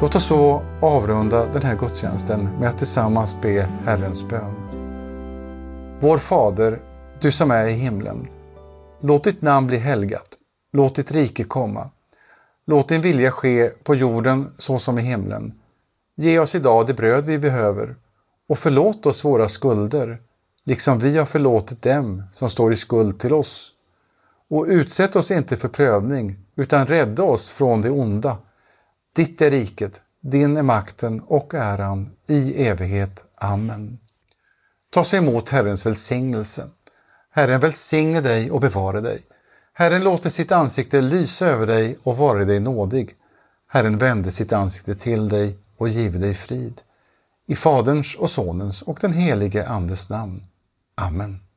Låt oss så avrunda den här gudstjänsten med att tillsammans be Herrens bön. Vår Fader, du som är i himlen. Låt ditt namn bli helgat. Låt ditt rike komma. Låt din vilja ske på jorden så som i himlen. Ge oss idag det bröd vi behöver. Och förlåt oss våra skulder, liksom vi har förlåtit dem som står i skuld till oss. Och utsätt oss inte för prövning, utan rädda oss från det onda. Ditt är riket, din är makten och äran i evighet. Amen. Ta sig emot Herrens välsignelse. Herren välsigne dig och bevara dig. Herren låter sitt ansikte lysa över dig och vara dig nådig. Herren vände sitt ansikte till dig och give dig frid. I Faderns och Sonens och den helige Andes namn. Amen.